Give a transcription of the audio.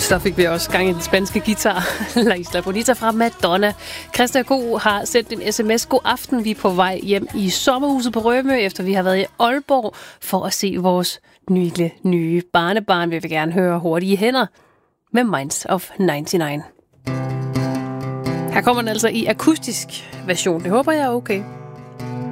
Så fik vi også gang i den spanske guitar. La Isla Bonita fra Madonna. Christa Ko har sendt en sms. God aften, vi er på vej hjem i sommerhuset på Rømø, efter vi har været i Aalborg for at se vores nye barnebarn. Vi vil gerne høre Hurtige Hænder med Minds of 99. Her kommer den altså i akustisk version. Det håber jeg er okay.